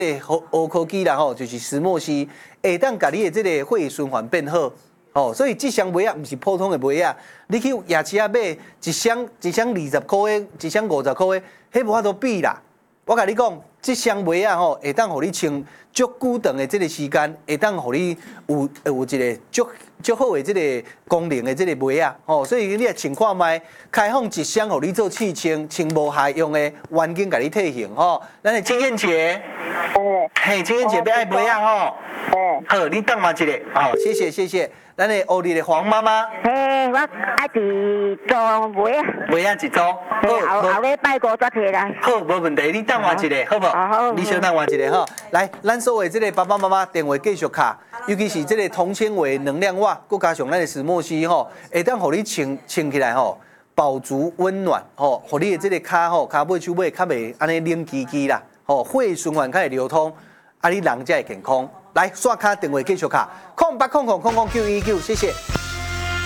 黑科技啦吼，就是石墨烯，会当甲你的这个血液循环变好。哦，所以这双鞋啊，不是普通的鞋啊，你去夜市啊买一双20块的，一双50块的，迄无法度比啦。我甲你讲，这双鞋啊吼，会当互你穿足久长的这个时间，会当互你有一个足好的这个功能的这个鞋啊，吼，所以你也穿看卖，开放一双互你做试穿，穿无害用的，环境甲你退型吼。咱的青燕姐，嘿，青燕姐要爱鞋啊吼，好，你等我一下，好，谢谢。咱的欧丽的黄妈妈， 我爱一组鞋啊， 鞋啊一组， 后礼拜5再摕来。 好，无问题，你等我一下，好不好？ 好， 你先等我一下哈。来，咱所有这个爸爸妈妈电话继续卡，尤其是这个铜纤维能量袜，佮加上咱的石墨烯吼，会当互你穿起来吼，饱足温暖吼，互你的这个脚吼，脚尾手尾较袂安尼冷叽叽啦，吼，血液循环较会流通，啊，你人才会健康。来，刷卡电话继续卡，08000099，谢谢。